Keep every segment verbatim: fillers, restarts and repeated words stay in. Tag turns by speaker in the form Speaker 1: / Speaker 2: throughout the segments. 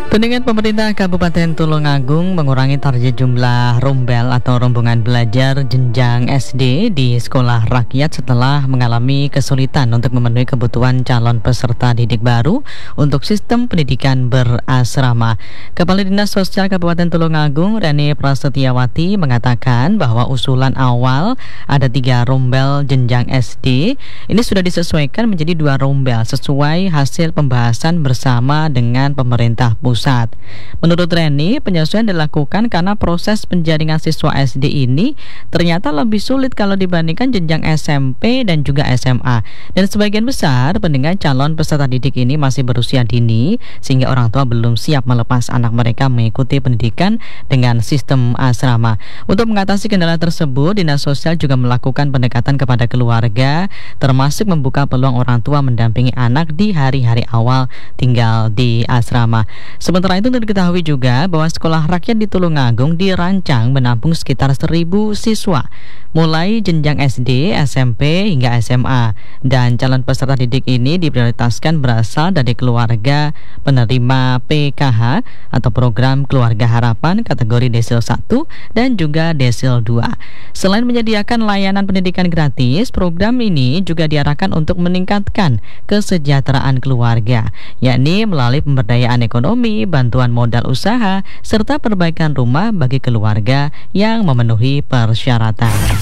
Speaker 1: Pendengar, pemerintah Kabupaten Tulungagung mengurangi target jumlah rombel atau rombongan belajar jenjang S D di sekolah rakyat setelah mengalami kesulitan untuk memenuhi kebutuhan calon peserta didik baru untuk sistem pendidikan berasrama. Kepala Dinas Sosial Kabupaten Tulungagung, Reni Prasetyawati, mengatakan bahwa usulan awal ada tiga rombel jenjang S D ini sudah disesuaikan menjadi dua rombel sesuai hasil pembahasan bersama dengan pemerintah pusat. Menurut Reni, penyesuaian dilakukan karena proses penjaringan siswa S D ini ternyata lebih sulit kalau dibandingkan jenjang S M P dan juga S M A. Dan sebagian besar pendengar calon peserta didik ini masih berusia dini sehingga orang tua belum siap melepas anak mereka mengikuti pendidikan dengan sistem asrama. Untuk mengatasi kendala tersebut, Dinas Sosial juga melakukan pendekatan kepada keluarga, termasuk membuka peluang orang tua mendampingi anak di hari-hari awal tinggal di asrama. Sementara itu diketahui juga bahwa sekolah rakyat di Tulungagung dirancang menampung sekitar seribu siswa mulai jenjang S D, S M P hingga S M A, dan calon peserta didik ini diprioritaskan berasal dari keluarga penerima P K H atau program Keluarga Harapan kategori desil satu dan juga desil dua. Selain menyediakan layanan pendidikan gratis, program ini juga diarahkan untuk meningkatkan kesejahteraan keluarga, yakni melalui pemberdayaan ekonomi, bantuan modal usaha, serta perbaikan rumah bagi keluarga yang memenuhi persyaratan.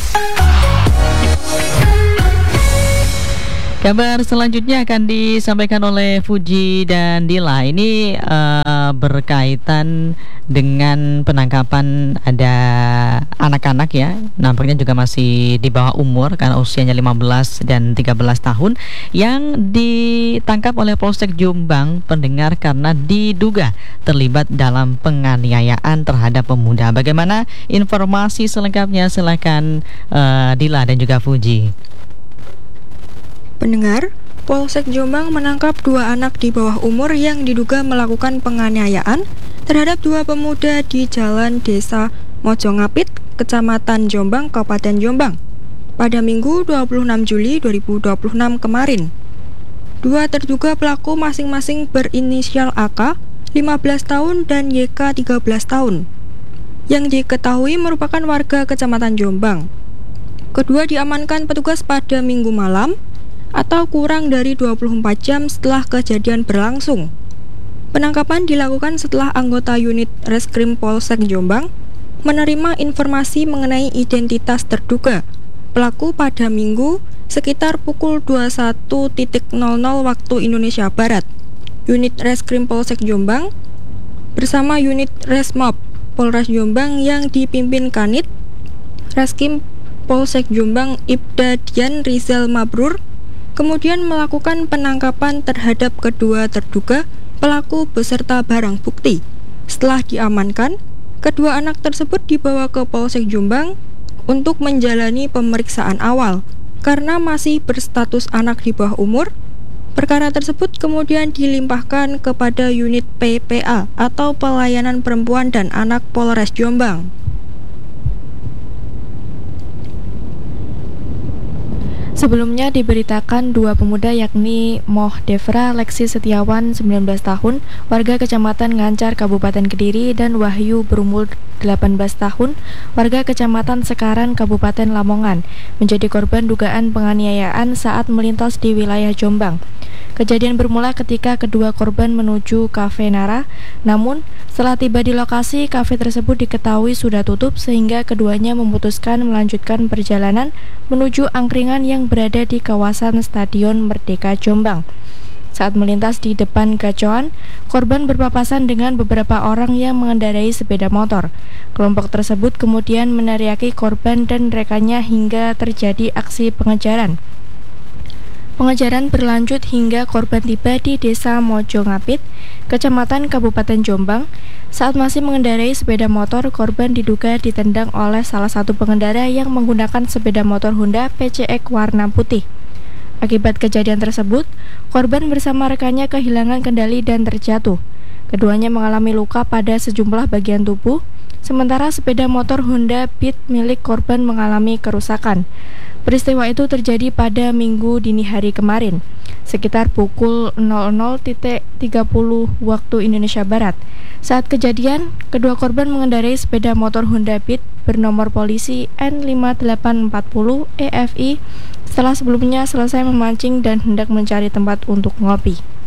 Speaker 1: Kabar selanjutnya akan disampaikan oleh Fuji dan Dila. Ini uh, berkaitan dengan penangkapan ada anak-anak ya, nampaknya juga masih di bawah umur karena usianya lima belas dan tiga belas tahun, yang ditangkap oleh Polsek Jombang, pendengar, karena diduga terlibat dalam penganiayaan terhadap pemuda. Bagaimana informasi selengkapnya? Silakan uh, Dila dan juga Fuji.
Speaker 2: Pendengar, Polsek Jombang menangkap dua anak di bawah umur yang diduga melakukan penganiayaan terhadap dua pemuda di Jalan Desa Mojongapit, Kecamatan Jombang, Kabupaten Jombang, pada Minggu dua puluh enam Juli dua ribu dua puluh enam kemarin. Dua terduga pelaku masing-masing berinisial A K, lima belas tahun, dan Y K, tiga belas tahun, yang diketahui merupakan warga Kecamatan Jombang. Kedua diamankan petugas pada Minggu malam atau kurang dari dua puluh empat jam setelah kejadian berlangsung. Penangkapan dilakukan setelah anggota unit Reskrim Polsek Jombang menerima informasi mengenai identitas terduga pelaku pada Minggu sekitar pukul dua puluh satu nol nol waktu Indonesia Barat. Unit Reskrim Polsek Jombang bersama unit Resmob Polres Jombang yang dipimpin Kanit Reskrim Polsek Jombang Ibda Dian Rizal Mabrur kemudian melakukan penangkapan terhadap kedua terduga pelaku beserta barang bukti. Setelah diamankan, kedua anak tersebut dibawa ke Polsek Jombang untuk menjalani pemeriksaan awal. Karena masih berstatus anak di bawah umur, perkara tersebut kemudian dilimpahkan kepada unit P P A atau Pelayanan Perempuan dan Anak Polres Jombang.
Speaker 3: Sebelumnya diberitakan dua pemuda yakni Moh Devra Leksi Setiawan sembilan belas tahun, warga Kecamatan Ngancar, Kabupaten Kediri, dan Wahyu berumur delapan belas tahun, warga Kecamatan Sekaran, Kabupaten Lamongan, menjadi korban dugaan penganiayaan saat melintas di wilayah Jombang. Kejadian bermula ketika kedua korban menuju Kafe Nara, namun setelah tiba di lokasi, kafe tersebut diketahui sudah tutup sehingga keduanya memutuskan melanjutkan perjalanan menuju angkringan yang berada di kawasan Stadion Merdeka Jombang. Saat melintas di depan gacoan, korban berpapasan dengan beberapa orang yang mengendarai sepeda motor. Kelompok tersebut kemudian meneriaki korban dan rekannya hingga terjadi aksi pengejaran. Pengejaran berlanjut hingga korban tiba di Desa Mojongapit, Kecamatan Kabupaten Jombang. Saat masih mengendarai sepeda motor, korban diduga ditendang oleh salah satu pengendara yang menggunakan sepeda motor Honda P C X warna putih. Akibat kejadian tersebut, korban bersama rekannya kehilangan kendali dan terjatuh. Keduanya mengalami luka pada sejumlah bagian tubuh, sementara sepeda motor Honda Beat milik korban mengalami kerusakan. Peristiwa itu terjadi pada Minggu dini hari kemarin, sekitar pukul nol nol tiga puluh waktu Indonesia Barat. Saat kejadian, kedua korban mengendarai sepeda motor Honda Beat bernomor polisi N lima delapan empat nol E F I setelah sebelumnya selesai memancing dan hendak mencari tempat untuk ngopi.